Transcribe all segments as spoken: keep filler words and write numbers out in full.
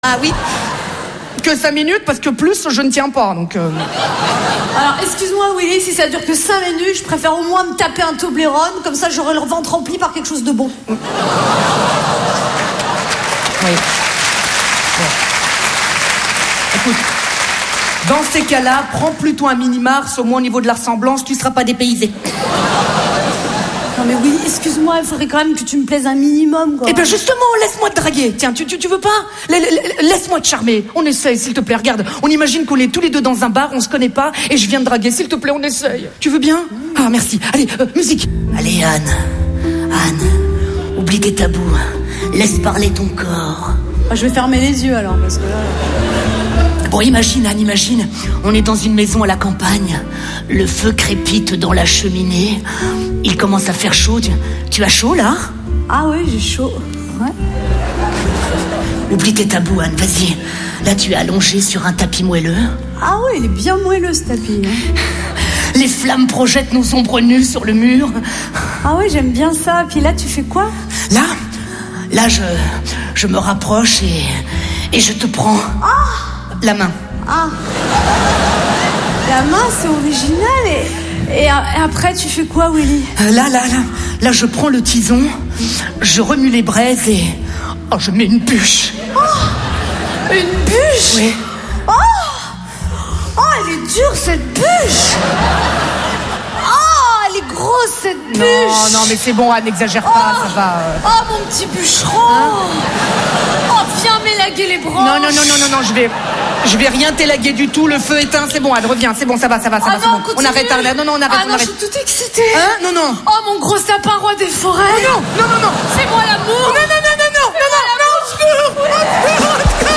Ah oui. Que cinq minutes, parce que plus, je ne tiens pas, donc... Euh... Alors, excuse-moi, Willy, si ça dure que cinq minutes, je préfère au moins me taper un Toblerone, comme ça j'aurai le ventre rempli par quelque chose de bon. Oui. Bon. Écoute, dans ces cas-là, prends plutôt un mini-mars, au moins au niveau de la ressemblance, tu ne seras pas dépaysé. Non mais oui, excuse-moi, il faudrait quand même que tu me plaises un minimum, quoi. Eh ben justement, laisse-moi te draguer. Tiens, tu, tu, tu veux pas? Laisse-moi te charmer. On essaye, s'il te plaît. Regarde, on imagine qu'on est tous les deux dans un bar, on se connaît pas, et je viens de draguer. S'il te plaît, on essaye. Tu veux bien? Ah, merci. Allez, euh, musique. Allez, Anne. Anne, oublie tes tabous. Laisse parler ton corps. Ah, je vais fermer les yeux, alors, parce que là... Bon, imagine, Anne, imagine. On est dans une maison à la campagne. Le feu crépite dans la cheminée. Il commence à faire chaud. Tu, tu as chaud, là? Ah oui, j'ai chaud. Ouais. Oublie tes tabous, Anne, vas-y. Là, tu es allongée sur un tapis moelleux. Ah oui, il est bien moelleux, ce tapis. Hein. Les flammes projettent nos ombres nues sur le mur. Ah oui, j'aime bien ça. Puis là, tu fais quoi? Là, là, je, je me rapproche et, et je te prends ah la main. Ah. La main, c'est original. Et, et, et après, tu fais quoi, Willy? Là, là, là, là, je prends le tison, je remue les braises et... Oh, je mets une bûche. Oh, une bûche? Oui. Oh, oh, elle est dure, cette bûche. Oh, elle est grosse, cette bûche. Non, non, mais c'est bon, Anne, n'exagère pas, oh, ça va. Euh... Oh, mon petit bûcheron. Hein? Oh, viens m'élaguer les branches. Non, non, non, non, non, non, je vais... Je vais rien t'élaguer du tout, le feu est éteint, c'est bon, Anne, reviens, c'est bon, ça va, ça va, ça ah va, non, c'est bon. On arrête, arrête, non, non, on arrête, ah on non, arrête. je suis toute excitée. Hein? Non, non. Oh, mon gros sapin roi des forêts. Oh, non, non, non, non. Fais-moi l'amour. Non, non, non, non, non, non, non, non, au secours, au secours, au secours.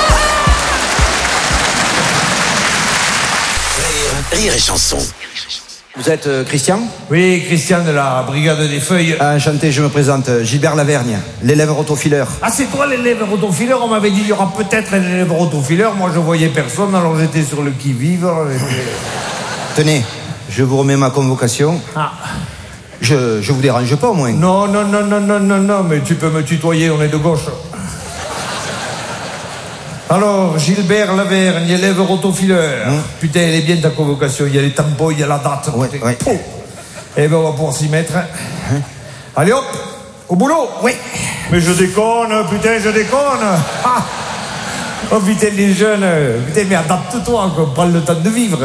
Rire, rire et chanson. Vous êtes euh, Christian? Oui, Christian de la Brigade des Feuilles. Ah, enchanté, je me présente. Gilbert Lavergne, l'élève rotofileur. Ah, c'est toi l'élève rotofileur? On m'avait dit il y aura peut-être un élève rotofileur. Moi, je voyais personne, alors j'étais sur le qui-vive. Tenez, je vous remets ma convocation. Ah. Je, je vous dérange pas, au moins? Non, non, non, non, non, non, non, mais tu peux me tutoyer, on est de gauche. Alors, Gilbert Lavergne, élève rotofileur. Hum. Putain, elle est bien ta convocation. Il y a les tampons, il y a la date. Ouais, ouais. Eh ben, on va pouvoir s'y mettre. Hum. Allez hop, au boulot. Oui. Mais je déconne, putain, je déconne. Ah. Oh putain, les jeunes. Putain, mais adapte-toi, quoi. Prends le temps de vivre.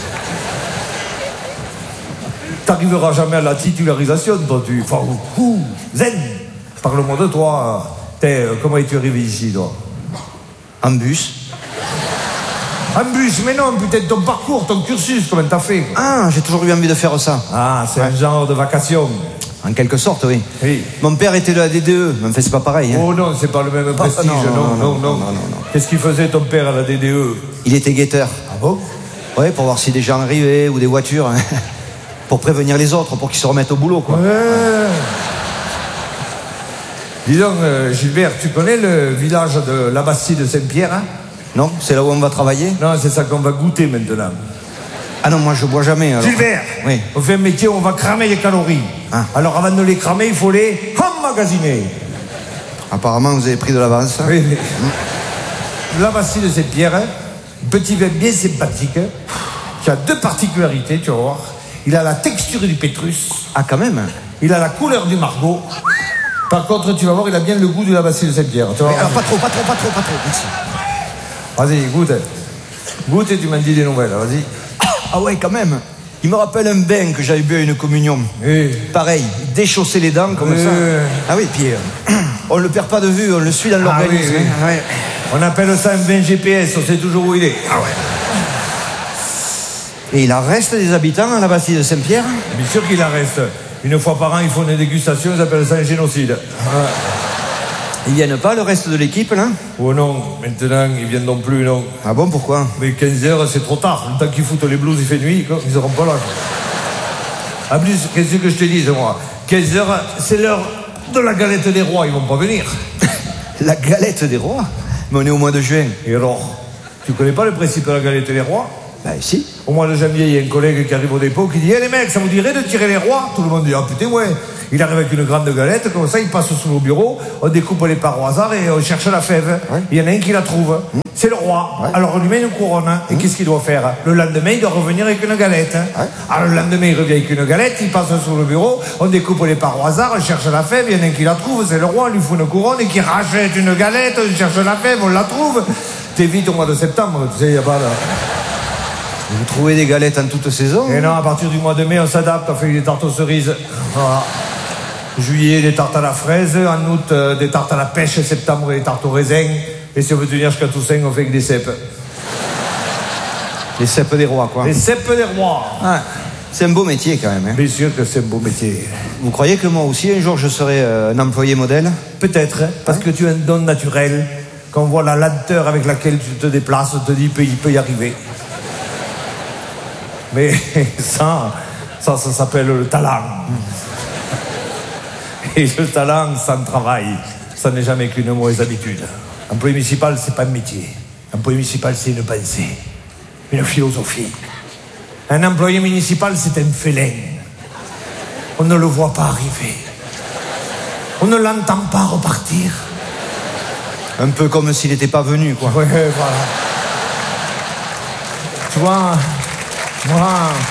T'arriveras jamais à la titularisation, toi, tu... Enfin, ouh, zen. Parle-moi de toi. T'es, comment es-tu arrivé ici, toi? En bus. En bus, mais non, putain, ton parcours, ton cursus, comment t'as fait? Ah, j'ai toujours eu envie de faire ça. Ah, c'est ouais. Un genre de vacation. En quelque sorte, oui. Oui. Mon père était de la D D E, mais en fait, c'est pas pareil. Hein. Oh non, c'est pas le même prestige, oh, non, non, non, non, non, non, non, non. Qu'est-ce qu'il faisait, ton père, à la D D E? Il était guetteur. Ah bon? Oui, pour voir si des gens arrivaient ou des voitures. Hein. Pour prévenir les autres, pour qu'ils se remettent au boulot, quoi. Ouais. Dis donc, euh, Gilbert, tu connais le village de la Bastille de Saint-Pierre, hein? Non, c'est là où on va travailler? Non, c'est ça qu'on va goûter maintenant. Ah non, moi je bois jamais, alors. Gilbert, oui. On fait un métier où on va cramer les calories. Ah. Alors avant de les cramer, il faut les emmagasiner. Apparemment, vous avez pris de l'avance. Oui, oui. Mmh. La Bastille de Saint-Pierre, hein? Petit vin bien sympathique, hein? Qui a deux particularités, tu vas voir. Il a la texture du pétrus. Ah, quand même? Il a la couleur du margot. Par contre, tu vas voir, il a bien le goût de la Bastille de Saint-Pierre. Mais alors, pas trop, pas trop, pas trop, pas trop. Merci. Vas-y, goûte. Goûte et tu m'en dis des nouvelles, vas-y. Ah ouais, quand même. Il me rappelle un bain que j'avais bu à une communion. Oui. Pareil, déchausser les dents comme oui. ça. Ah oui, puis euh, on le perd pas de vue, on le suit dans l'organisme. Ah oui, oui. Ah ouais. On appelle ça un bain G P S, on sait toujours où il est. Ah ouais. Et il en reste des habitants à la Bastille de Saint-Pierre? Bien sûr qu'il en reste. Une fois par an, ils font des dégustations, ils appellent ça un génocide. Ah. Ils viennent pas, le reste de l'équipe, là? Oh non, maintenant, ils viennent non plus, non. Ah bon, pourquoi? Mais quinze heures, c'est trop tard. Le temps qu'ils foutent les blouses, il fait nuit, quoi. Ils seront pas là. En plus, qu'est-ce que je te dis, moi? quinze heures, c'est l'heure de la galette des rois, ils vont pas venir. La galette des rois? Mais on est au mois de juin. Et alors? Tu connais pas le principe de la galette des rois? Ben si. Au mois de janvier, il y a un collègue qui arrive au dépôt qui dit « Eh hey, les mecs, ça vous dirait de tirer les rois ?» Tout le monde dit « Ah putain, ouais !» Il arrive avec une grande galette, comme ça, il passe sous le bureau, on découpe les parts au hasard et on cherche la fève. Ouais. Il y en a un qui la trouve. Mmh. C'est le roi. Ouais. Alors on lui met une couronne. Hein. Et mmh. qu'est-ce qu'il doit faire? Le lendemain, il doit revenir avec une galette. Hein. Ouais. Alors le lendemain, il revient avec une galette, il passe sous le bureau, on découpe les parts au hasard, on cherche la fève, il y en a un qui la trouve, c'est le roi, on lui fout une couronne et qui rachète une galette, on cherche la fève, on la trouve. T'es vite au mois de septembre, tu sais, il n'y a pas de... Vous trouvez des galettes en toute saison? Et non, à partir du mois de mai, on s'adapte, on fait des tartes aux cerises. Voilà. Juillet, des tartes à la fraise. En août, euh, des tartes à la pêche. Septembre, des tartes au raisin. Et si on veut tenir jusqu'à Toussaint, on fait que des cèpes. Les cèpes des rois, quoi. Les cèpes des rois. Ah, c'est un beau métier, quand même. Hein. Bien sûr que c'est un beau métier. Vous croyez que moi aussi, un jour, je serai euh, un employé modèle? Peut-être, hein, parce hein? que tu as un don naturel. Quand on voit la lenteur avec laquelle tu te déplaces, on te dit qu'il peut y arriver. Mais ça, ça, ça s'appelle le talent. Et le talent sans travail, ça n'est jamais qu'une mauvaise habitude. Employé municipal, c'est pas un métier. Employé municipal, c'est une pensée, une philosophie. Un employé municipal, c'est un félin. On ne le voit pas arriver. On ne l'entend pas repartir. Un peu comme s'il n'était pas venu, quoi. Oui, voilà. Tu vois... Moi,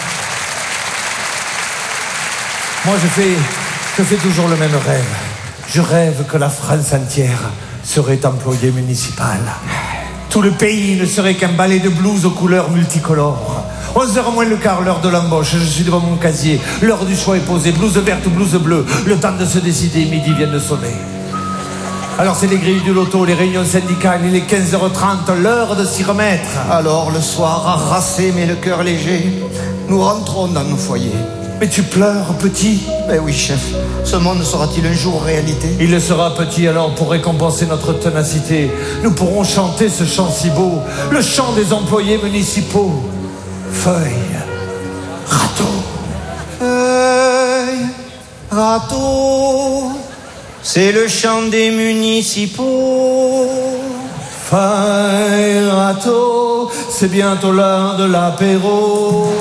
moi je, fais, je fais toujours le même rêve. Je rêve que la France entière serait employée municipale. Tout le pays ne serait qu'un ballet de blues aux couleurs multicolores. onze heures moins le quart, l'heure de l'embauche, je suis devant mon casier. L'heure du choix est posée, blouse verte ou blouse bleue. Le temps de se décider, midi vient de sonner. Alors c'est les grilles du loto, les réunions syndicales, il est quinze heures trente, l'heure de s'y remettre. Alors le soir, harassé mais le cœur léger, nous rentrons dans nos foyers. Mais tu pleures, petit? Ben oui, chef. Ce monde sera-t-il un jour réalité? Il le sera, petit, alors pour récompenser notre ténacité, nous pourrons chanter ce chant si beau, le chant des employés municipaux. Feuille, râteau. Feuille, râteau. C'est le chant des municipaux. Feuille, râteau, c'est bientôt l'heure de l'apéro.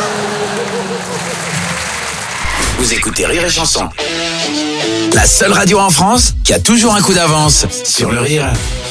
Vous écoutez Rire et Chanson, la seule radio en France qui a toujours un coup d'avance sur le rire.